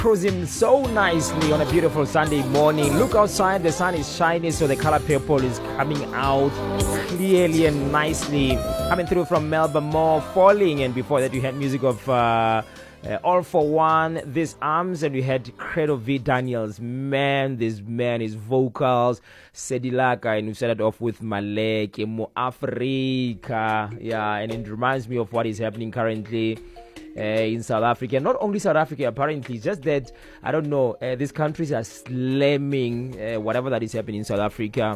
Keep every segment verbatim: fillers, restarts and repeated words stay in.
cruising so nicely on a beautiful Sunday morning. Look outside, the sun is shining, so the color purple is coming out clearly and nicely. Coming through from Melbourne, more falling, and before that you had music of uh, uh, All For One, This Arms, and we had Credo V. Daniels. Man, this man, his vocals, Sedilaka, and we started off with Malek, Mo Africa, yeah, and it reminds me of what is happening currently Uh, in South Africa. Not only South Africa, apparently, just that, I don't know, uh, these countries are slamming uh, whatever that is happening in South Africa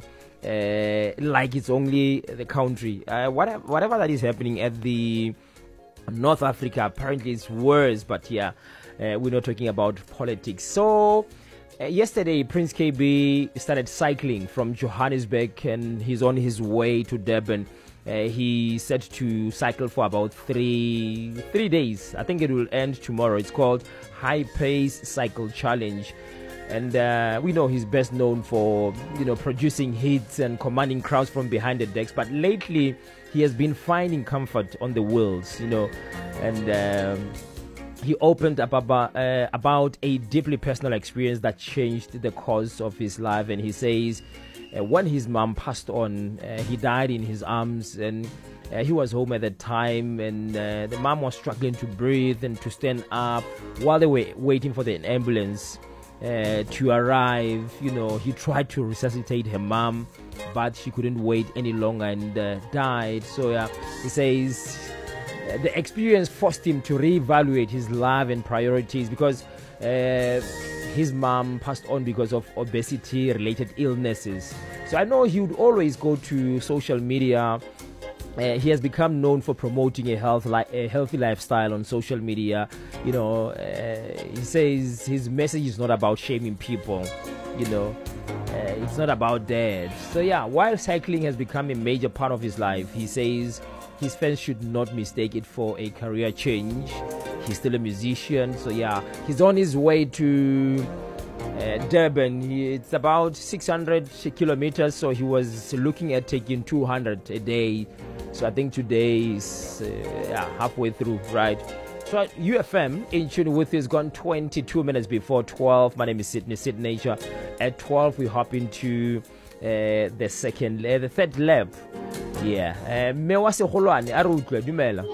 uh, like it's only the country. Uh, whatever, whatever that is happening at the North Africa, apparently it's worse, but yeah, uh, we're not talking about politics. So, uh, yesterday, Prince K B started cycling from Johannesburg and he's on his way to Durban. Uh, he said to cycle for about three three days. I think it will end tomorrow. It's called High Pace Cycle Challenge, and uh, we know he's best known for you know producing hits and commanding crowds from behind the decks. But lately, he has been finding comfort on the wheels, you know, and um, he opened up about, uh, about a deeply personal experience that changed the course of his life. And he says, Uh, when his mom passed on, uh, he died in his arms, and uh, he was home at the time, and uh, the mom was struggling to breathe and to stand up while they were waiting for the ambulance uh, to arrive. You know, he tried to resuscitate her mom, but she couldn't wait any longer and uh, died. So yeah, he says uh, the experience forced him to reevaluate his life and priorities, because uh, his mom passed on because of obesity related illnesses. So I know he would always go to social media. Uh, he has become known for promoting a health li- a healthy lifestyle on social media. You know, uh, he says his message is not about shaming people. You know, uh, it's not about that. So yeah, while cycling has become a major part of his life, he says his fans should not mistake it for a career change. He's still a musician, so yeah, he's on his way to uh, Durban. He, it's about six hundred kilometers, so he was looking at taking two hundred a day. So I think today is uh, yeah, halfway through, right? So U F M in tune with is gone twenty-two minutes before twelve. My name is Sydney Sid Nature. At twelve, we hop into uh, the second, uh, the third lap. Yeah, Mewa Seholwane, Arutla, Dumela.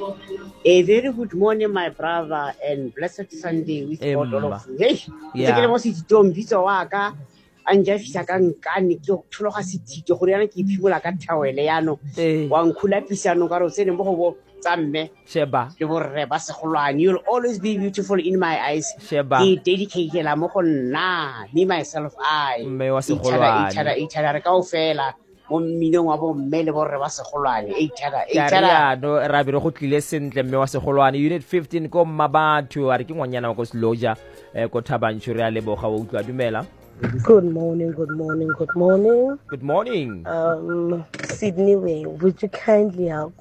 A very good morning, my brother, and blessed Sunday with Em, God all of you. Hey, yeah. ke le mo sitong bitso wa ka anja fisa ka nkane ke go tlhoga sitito gore yana ke phimola ka thawele yano Eh. wa nkhula pisano ka ro tsene mo go bo tsamme Sheba, le borre ba segolwane. You'll always be beautiful in my eyes. Sheba. Ke dedicate la mo go nna, me myself I. Mme wa Itshara Segolwane. itshara itshara re kaofela mo mminong wa bo mme le borre ba segolwane. Itshara itshara. Kariano, Rabi go tlile sentle mme wa Segolwane. Unit fifteen ko Mabatu, a re ke ngwanyana wa ko Sloja, eh ko Thabantšho re a leboga o utlwa dumela. Good morning, good morning, good morning. Good morning. Um, Sydney Wing, would you kindly help